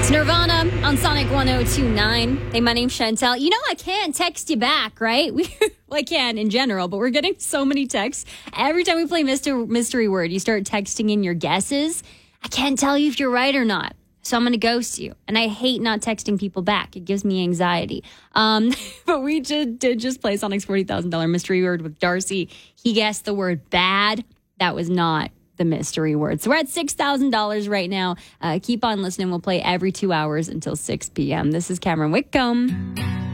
It's Nirvana on Sonic 1029. Hey, my name's Chantel. You know, I can't text you back, right? Well, I can in general, but we're getting so many texts. Every time we play mystery word, you start texting in your guesses. I can't tell you if you're right or not. So I'm going to ghost you. And I hate not texting people back. It gives me anxiety. But we did just play Sonic's $40,000 mystery word with Darcy. He guessed the word bad. That was not the mystery word. So we're at $6,000 right now. Keep on listening. We'll play every 2 hours until 6 p.m. This is Cameron Whitcomb.